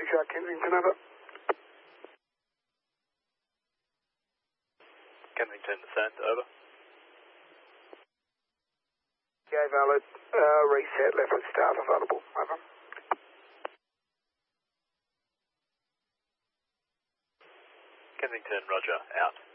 Roger, Kensington, over. Kensington, send, over. Yeah, valid. Reset, left with staff available, over. Kensington, Roger, out.